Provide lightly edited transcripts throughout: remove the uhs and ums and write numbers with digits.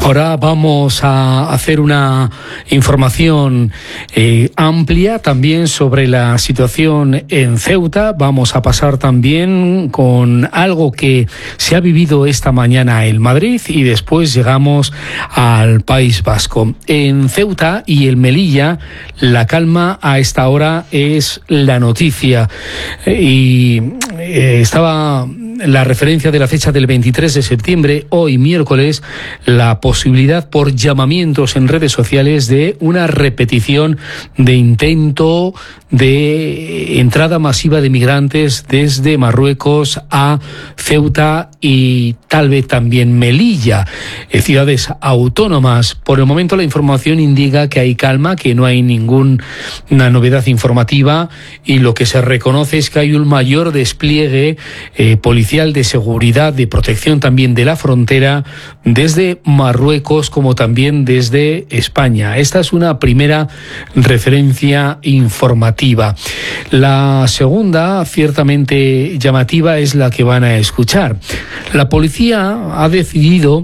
Ahora vamos a hacer una información amplia también sobre la situación en Ceuta. Vamos a pasar también con algo que se ha vivido esta mañana en Madrid y después llegamos al País Vasco. En Ceuta y en Melilla la calma a esta hora es la noticia y estaba la referencia de la fecha del 23 de septiembre, hoy miércoles, la posibilidad por llamamientos en redes sociales de una repetición de intento de entrada masiva de migrantes desde Marruecos a Ceuta y tal vez también Melilla, ciudades autónomas. Por el momento la información indica que hay calma, que no hay ninguna novedad informativa y lo que se reconoce es que hay un mayor despliegue policial de seguridad, de protección también de la frontera desde Marruecos como también desde España. Esta es una primera referencia informativa. La segunda, ciertamente llamativa, es la que van a escuchar. La policía ha decidido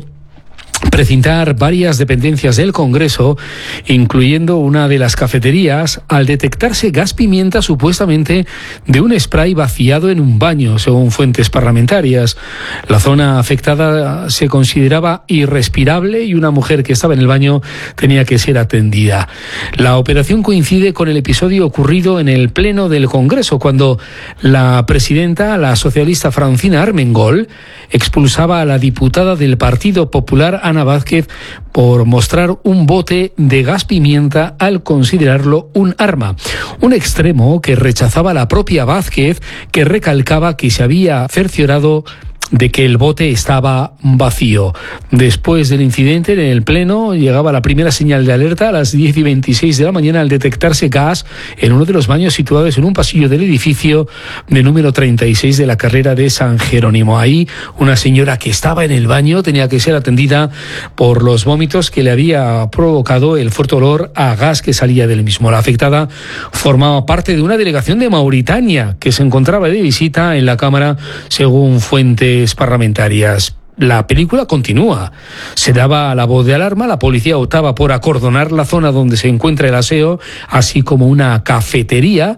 precintar varias dependencias del Congreso, incluyendo una de las cafeterías, al detectarse gas pimienta supuestamente de un spray vaciado en un baño, según fuentes parlamentarias. La zona afectada se consideraba irrespirable y una mujer que estaba en el baño tenía que ser atendida. La operación coincide con el episodio ocurrido en el Pleno del Congreso, cuando la presidenta, la socialista Francina Armengol, expulsaba a la diputada del Partido Popular, Ana Vázquez, por mostrar un bote de gas pimienta al considerarlo un arma. Un extremo que rechazaba la propia Vázquez, que recalcaba que se había cerciorado de que el bote estaba vacío. Después del incidente en el Pleno llegaba la primera señal de alerta a las 10:26 de la mañana al detectarse gas en uno de los baños situados en un pasillo del edificio de número 36 de la carrera de San Jerónimo. Ahí una señora que estaba en el baño tenía que ser atendida por los vómitos que le había provocado el fuerte olor a gas que salía del mismo. La afectada formaba parte de una delegación de Mauritania que se encontraba de visita en la Cámara, según fuentes parlamentarias. La película continúa. Se daba la voz de alarma, la policía optaba por acordonar la zona donde se encuentra el aseo, así como una cafetería,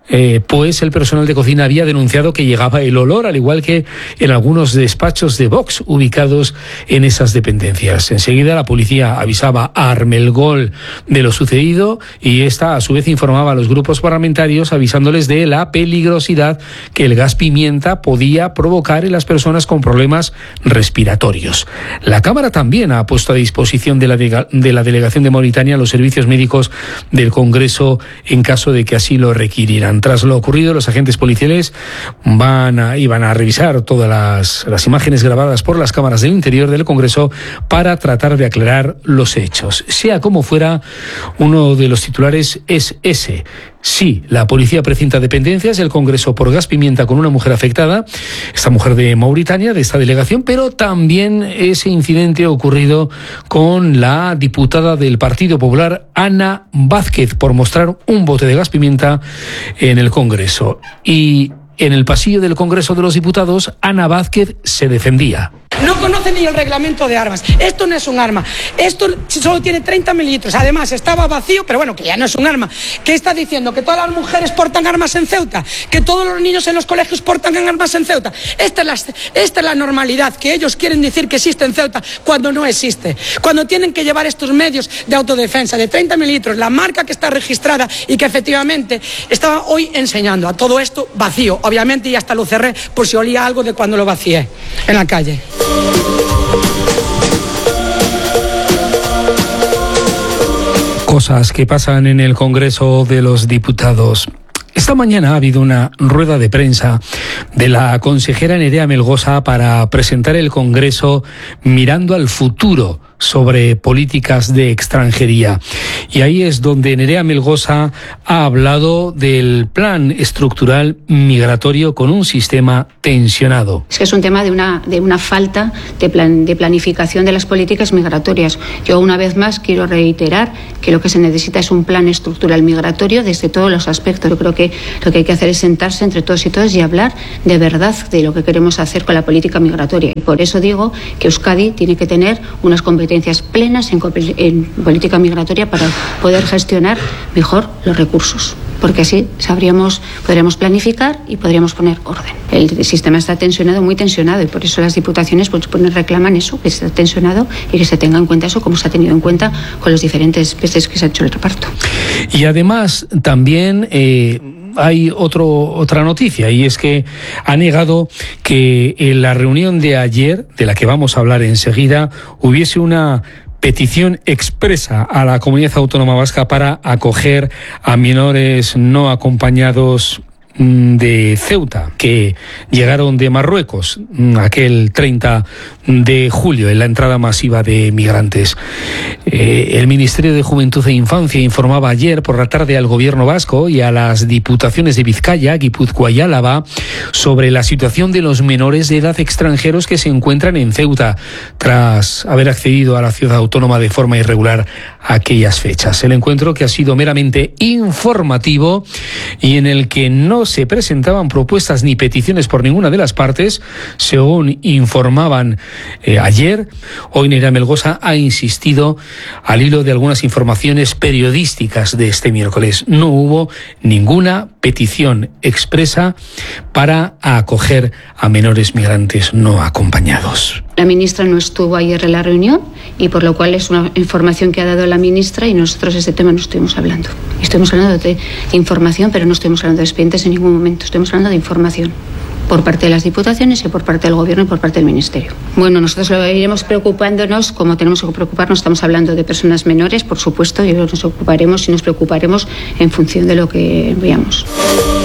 pues el personal de cocina había denunciado que llegaba el olor, al igual que en algunos despachos de Vox ubicados en esas dependencias. Enseguida la policía avisaba a Armengol de lo sucedido y esta a su vez informaba a los grupos parlamentarios avisándoles de la peligrosidad que el gas pimienta podía provocar en las personas con problemas respiratorios. La Cámara también ha puesto a disposición de la delegación de Mauritania los servicios médicos del Congreso en caso de que así lo requirieran. Tras lo ocurrido, los agentes policiales iban a revisar todas las imágenes grabadas por las cámaras del interior del Congreso para tratar de aclarar los hechos. Sea como fuera, uno de los titulares es ese. Sí, la policía precinta dependencias, el Congreso por gas pimienta con una mujer afectada, esta mujer de Mauritania, de esta delegación, pero también ese incidente ocurrido con la diputada del Partido Popular, Ana Vázquez, por mostrar un bote de gas pimienta en el Congreso. Y en el pasillo del Congreso de los Diputados, Ana Vázquez se defendía. No conoce ni el reglamento de armas. Esto no es un arma. Esto solo tiene 30 mililitros. Además, estaba vacío, pero bueno, que ya no es un arma. ¿Qué está diciendo? ¿Que todas las mujeres portan armas en Ceuta? ¿Que todos los niños en los colegios portan armas en Ceuta? Esta es la normalidad que ellos quieren decir que existe en Ceuta cuando no existe. Cuando tienen que llevar estos medios de autodefensa de 30 mililitros, la marca que está registrada y que efectivamente estaba hoy enseñando. A todo esto vacío, obviamente, y hasta lo cerré por si olía algo de cuando lo vacié en la calle. Cosas que pasan en el Congreso de los Diputados. Esta mañana ha habido una rueda de prensa de la consejera Nerea Melgosa para presentar el Congreso mirando al futuro sobre políticas de extranjería. Y ahí es donde Nerea Melgosa ha hablado del plan estructural migratorio con un sistema tensionado. Es que es un tema de una falta de planificación de las políticas migratorias. Yo una vez más quiero reiterar que lo que se necesita es un plan estructural migratorio desde todos los aspectos. Yo creo que lo que hay que hacer es sentarse entre todos y todas y hablar de verdad de lo que queremos hacer con la política migratoria. Y por eso digo que Euskadi tiene que tener unas competencias plenas en política migratoria para poder gestionar mejor los recursos, porque así podríamos planificar y podríamos poner orden. El sistema está tensionado, muy tensionado, y por eso las diputaciones reclaman eso, que esté tensionado y que se tenga en cuenta eso como se ha tenido en cuenta con los diferentes veces que se ha hecho el reparto. Y además también hay otra noticia, y es que ha negado que en la reunión de ayer, de la que vamos a hablar enseguida, hubiese una petición expresa a la Comunidad Autónoma Vasca para acoger a menores no acompañados de Ceuta, que llegaron de Marruecos aquel 30 de julio en la entrada masiva de migrantes. El Ministerio de Juventud e Infancia informaba ayer por la tarde al Gobierno vasco y a las diputaciones de Vizcaya, Guipúzcoa y Álava sobre la situación de los menores de edad extranjeros que se encuentran en Ceuta tras haber accedido a la ciudad autónoma de forma irregular a aquellas fechas. El encuentro, que ha sido meramente informativo y en el que no se presentaban propuestas ni peticiones por ninguna de las partes, según informaban ayer, hoy Nerea Melgosa ha insistido al hilo de algunas informaciones periodísticas de este miércoles. No hubo ninguna petición expresa para acoger a menores migrantes no acompañados. La ministra no estuvo ayer en la reunión, y por lo cual es una información que ha dado la ministra, y nosotros ese tema no estuvimos hablando. Estuvimos hablando de información, pero no estuvimos hablando de expedientes en ningún momento. Estuvimos hablando de información por parte de las diputaciones y por parte del Gobierno y por parte del Ministerio. Bueno, nosotros lo iremos preocupándonos como tenemos que preocuparnos. Estamos hablando de personas menores, por supuesto, y nos ocuparemos y nos preocuparemos en función de lo que veamos.